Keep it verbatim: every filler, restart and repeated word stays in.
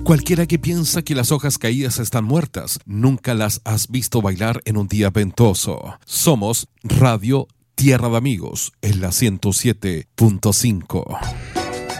Cualquiera que piensa que las hojas caídas están muertas, nunca las has visto bailar en un día ventoso. Somos Radio Tierra de Amigos en la ciento siete punto cinco.